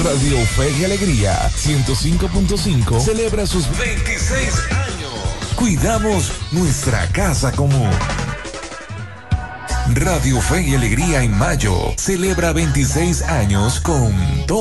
Radio Fe y Alegría 105.5 celebra sus 26 años. Cuidamos nuestra casa común. Radio Fe y Alegría en mayo celebra 26 años con todo.